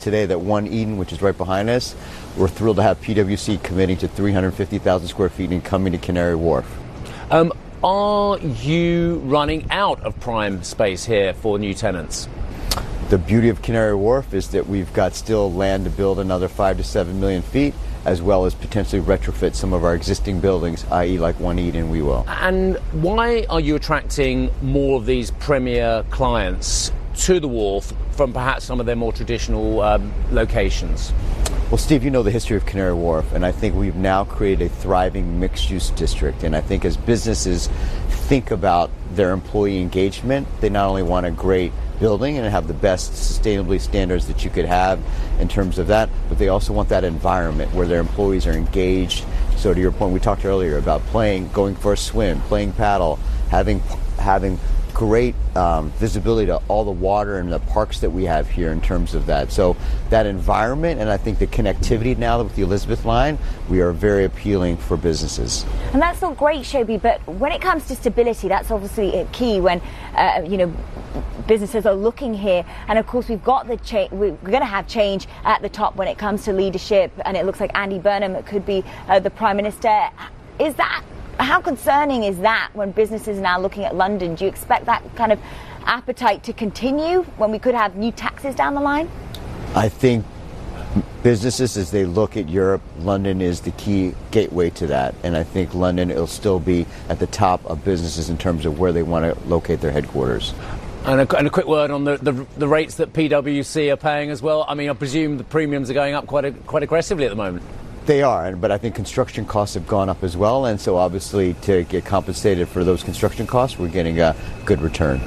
today that One Eden, which is right behind us, we're thrilled to have PwC committing to 350,000 square feet and coming to Canary Wharf. Are you running out of prime space here for new tenants? The beauty of Canary Wharf is that we've got still land to build another 5 to 7 million feet, as well as potentially retrofit some of our existing buildings, i.e. like One Eden, we will. And why are you attracting more of these premier clients to the Wharf from perhaps some of their more traditional locations? Well, Steve, you know the history of Canary Wharf, and I think we've now created a thriving mixed-use district. And I think as businesses think about their employee engagement, they not only want a great building and have the best sustainability standards that you could have in terms of that, but they also want that environment where their employees are engaged. So to your point, we talked earlier about playing, going for a swim, playing paddle, having great visibility to all the water and the parks that we have here in terms of that. So that environment, and I think the connectivity now with the Elizabeth line, we are very appealing for businesses. And that's all great, Shobi, but when it comes to stability, that's obviously a key when, businesses are looking here. And of course, we've got the we're going to have change at the top when it comes to leadership, and it looks like Andy Burnham could be the Prime Minister. How concerning is that when businesses are now looking at London? Do you expect that kind of appetite to continue when we could have new taxes down the line? I think businesses, as they look at Europe, London is the key gateway to that. And I think London will still be at the top of businesses in terms of where they want to locate their headquarters. And a quick word on the rates that PwC are paying as well. I mean, I presume the premiums are going up quite aggressively at the moment. They are, but I think construction costs have gone up as well, and so obviously to get compensated for those construction costs, we're getting a good return.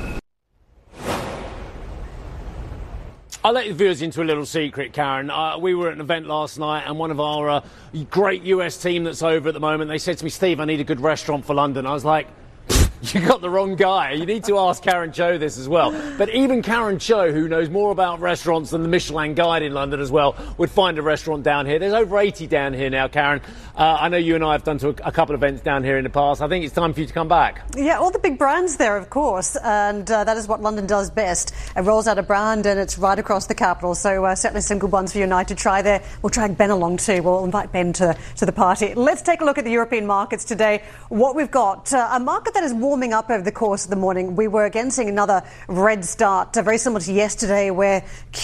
I'll let the viewers into a little secret, Karen. We were at an event last night, and one of our great US team that's over at the moment, they said to me, Steve, I need a good restaurant for London. I was like, you got the wrong guy. You need to ask Karen Cho this as well. But even Karen Cho, who knows more about restaurants than the Michelin Guide in London as well, would find a restaurant down here. There's over 80 down here now, Karen. I know you and I have done a couple of events down here in the past. I think it's time for you to come back. Yeah, all the big brands there, of course. And that is what London does best. It rolls out a brand and it's right across the capital. So certainly some good ones for you and I to try there. We'll drag Ben along too. We'll invite Ben to the party. Let's take a look at the European markets today. What we've got, a market that is warming up over the course of the morning. We were again seeing another red start, very similar to yesterday, where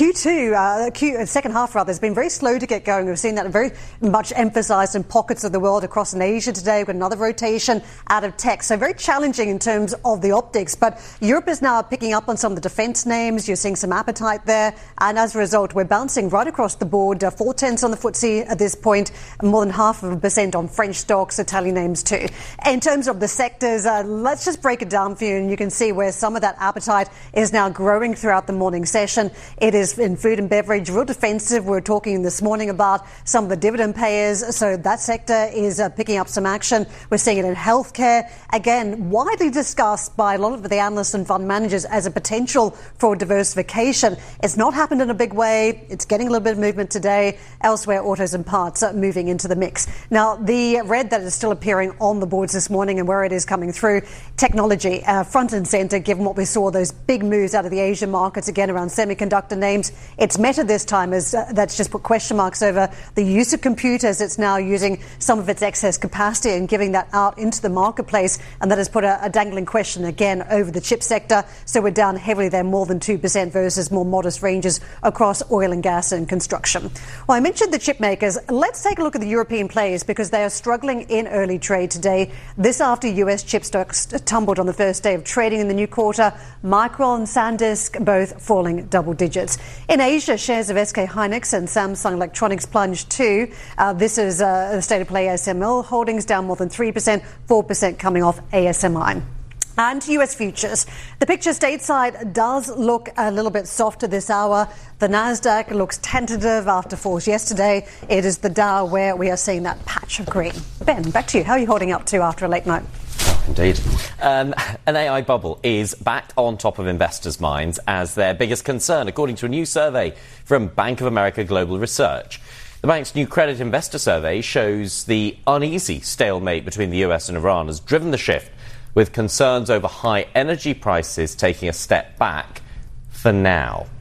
second half has been very slow to get going. We've seen that very much emphasised in pockets of the world across in Asia today. We've got another rotation out of tech. So very challenging in terms of the optics. But Europe is now picking up on some of the defence names. You're seeing some appetite there. And as a result, we're bouncing right across the board. 4/10 on the FTSE at this point, more than 0.5% on French stocks, Italian names too. In terms of the sectors, let's just break it down for you, and you can see where some of that appetite is now growing throughout the morning session. It is in food and beverage, real defensive. We're talking this morning about some of the dividend payers, so that sector is picking up some action. We're seeing it in healthcare, again widely discussed by a lot of the analysts and fund managers as a potential for diversification. It's not happened in a big way. It's getting a little bit of movement today. Elsewhere, autos and parts are moving into the mix. Now, the red that is still appearing on the boards this morning and where it is coming through, technology front and centre, given what we saw, those big moves out of the Asian markets, again around semiconductor names. It's Meta this time, as that's just put question marks over the use of computers. It's now using some of its excess capacity and giving that out into the marketplace, and that has put a dangling question again over the chip sector. So we're down heavily there, more than 2% versus more modest ranges across oil and gas and construction. Well, I mentioned the chip makers. Let's take a look at the European players because they are struggling in early trade today. This after US chip stocks tumbled on the first day of trading in the new quarter. Micron and SanDisk both falling double digits. In Asia, shares of SK Hynix and Samsung Electronics plunged too. This is the state of play ASML holdings down more than 3%, 4% coming off ASMI. And US futures. The picture stateside does look a little bit softer this hour. The Nasdaq looks tentative after falls yesterday. It is the Dow where we are seeing that patch of green. Ben, back to you. How are you holding up to after a late night? Indeed. An AI bubble is back on top of investors' minds as their biggest concern, according to a new survey from Bank of America Global Research. The bank's new credit investor survey shows the uneasy stalemate between the US and Iran has driven the shift, with concerns over high energy prices taking a step back for now.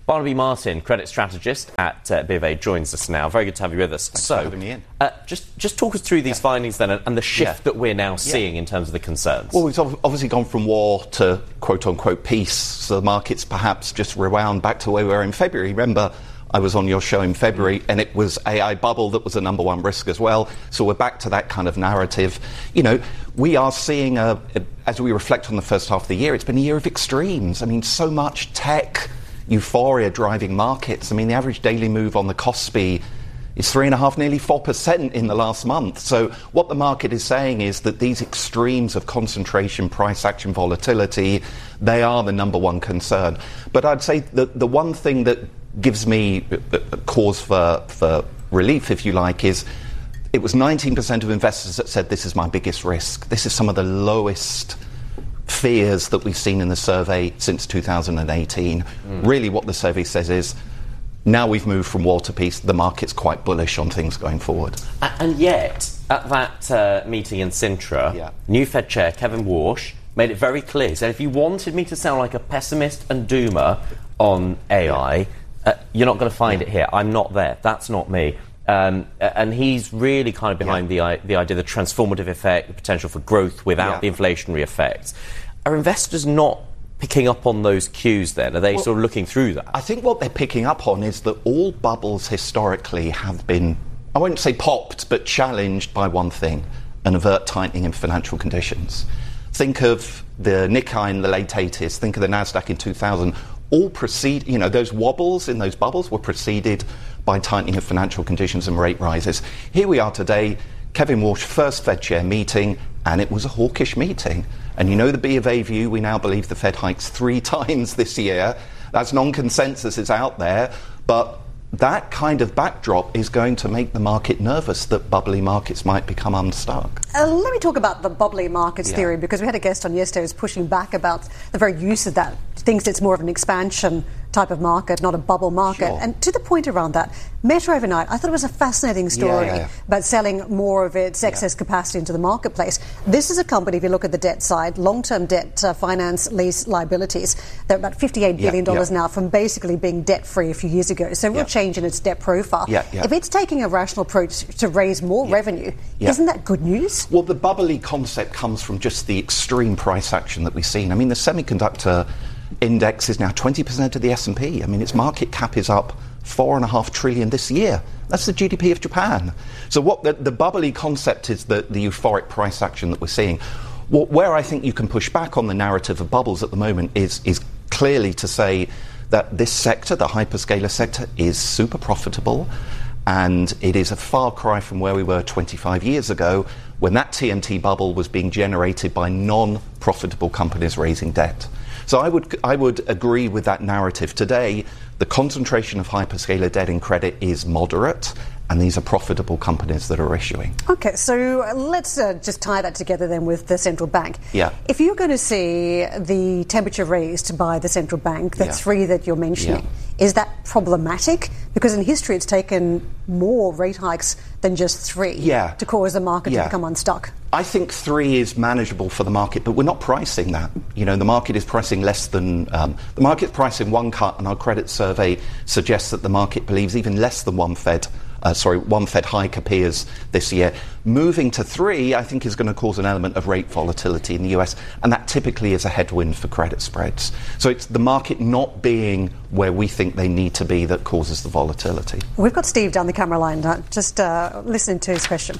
Barnaby Martin, credit strategist at BofA, joins us now. Very good to have you with us. Thanks for having me in. Just talk us through these findings then and the shift that we're now seeing in terms of the concerns. Well, we've obviously gone from war to quote-unquote peace, so the market's perhaps just rewound back to where we were in February. Remember, I was on your show in February, and it was AI bubble that was the number one risk as well. So we're back to that kind of narrative. You know, we are seeing, as we reflect on the first half of the year, it's been a year of extremes. I mean, so much tech euphoria driving markets. I mean, the average daily move on the Kospi is 3.5%, nearly 4% in the last month. So what the market is saying is that these extremes of concentration, price action, volatility, they are the number one concern. But I'd say the one thing that gives me a cause for relief, if you like, is it was 19% of investors that said this is my biggest risk. This is some of the lowest fears that we've seen in the survey since 2018. Really what the survey says is now we've moved from war to peace, the market's quite bullish on things going forward. And yet, at that meeting in Sintra, new Fed Chair Kevin Warsh made it very clear. He said, if you wanted me to sound like a pessimist and doomer on AI, you're not going to find it here. I'm not there. That's not me. And he's really kind of behind the idea, the transformative effect, the potential for growth without the inflationary effects. Are investors not picking up on those cues then? Are they sort of looking through that? I think what they're picking up on is that all bubbles historically have been, I won't say popped, but challenged by one thing, an overt tightening in financial conditions. Think of the Nikkei in the late 80s, think of the Nasdaq in 2000, all precede, you know, those wobbles in those bubbles were preceded by tightening of financial conditions and rate rises. Here we are today, Kevin Warsh, first Fed chair meeting, and it was a hawkish meeting. And you know the B of A view, we now believe the Fed hikes 3 times this year. That's non-consensus, it's out there. But that kind of backdrop is going to make the market nervous that bubbly markets might become unstuck. Let me talk about the bubbly markets theory, because we had a guest on yesterday who was pushing back about the very use of that. Thinks it's more of an expansion type of market, not a bubble market. Sure. And to the point around that, Meta overnight, I thought it was a fascinating story about selling more of its excess capacity into the marketplace. This is a company, if you look at the debt side, long-term debt finance lease liabilities, they're about $58 billion now from basically being debt-free a few years ago. So real change in its debt profile. If it's taking a rational approach to raise more revenue, isn't that good news? Well, the bubbly concept comes from just the extreme price action that we've seen. I mean, the semiconductor index is now 20% of the S&P. I mean, its market cap is up $4.5 trillion this year. That's the GDP of Japan. So what the bubbly concept is the euphoric price action that we're seeing. Where I think you can push back on the narrative of bubbles at the moment is clearly to say that this sector, the hyperscaler sector, is super profitable, and it is a far cry from where we were 25 years ago when that TMT bubble was being generated by non-profitable companies raising debt. So I would agree with that narrative. Today, the concentration of hyperscaler debt in credit is moderate, and these are profitable companies that are issuing. Okay, so let's just tie that together then with the central bank. If you're going to see the temperature raised by the central bank, the 3 that you're mentioning, is that problematic? Because in history it's taken more rate hikes than just 3 to cause the market to become unstuck. I think 3 is manageable for the market, but we're not pricing that. You know, the market is pricing less than... the market's pricing 1 cut, and our credit survey suggests that the market believes even less than one Fed hike appears this year. Moving to 3, I think, is going to cause an element of rate volatility in the US, and that typically is a headwind for credit spreads. So it's the market not being where we think they need to be that causes the volatility. We've got Steve down the camera line, just listening to his question.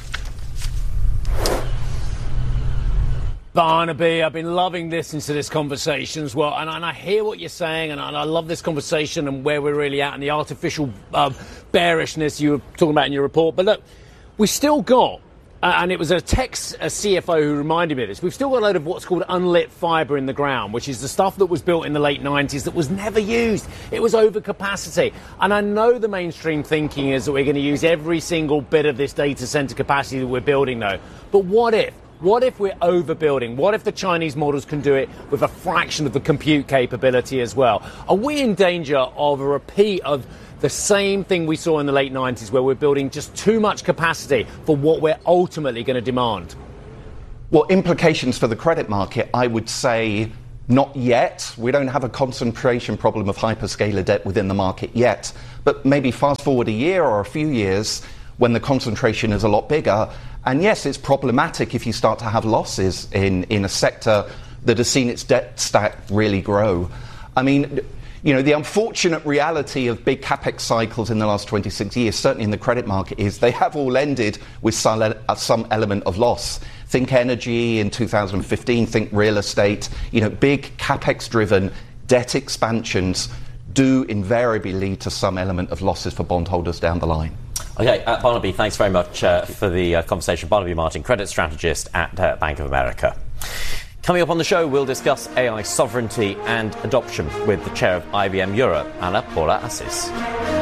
Barnaby, I've been loving listening to this conversation as well, and I hear what you're saying, and I love this conversation and where we're really at and the artificial bearishness you were talking about in your report. But look, we've still got, and it was a CFO who reminded me of this, we've still got a load of what's called unlit fibre in the ground, which is the stuff that was built in the late 90s that was never used. It was overcapacity. And I know the mainstream thinking is that we're going to use every single bit of this data centre capacity that we're building, though. But what if? What if we're overbuilding? What if the Chinese models can do it with a fraction of the compute capability as well? Are we in danger of a repeat of the same thing we saw in the late 90s, where we're building just too much capacity for what we're ultimately going to demand? Well, implications for the credit market, I would say Not yet. We don't have a concentration problem of hyperscaler debt within the market yet. But maybe fast forward a year or a few years when the concentration is a lot bigger. And yes, it's problematic if you start to have losses in a sector that has seen its debt stack really grow. I mean, the unfortunate reality of big capex cycles in the last 26 years, certainly in the credit market, is they have all ended with some element of loss. Think energy in 2015, think real estate. Big capex-driven debt expansions do invariably lead to some element of losses for bondholders down the line. Okay, Barnaby, thanks very much for the conversation. Barnaby Martin, credit strategist at Bank of America. Coming up on the show, we'll discuss AI sovereignty and adoption with the chair of IBM Europe, Ana Paula Assis.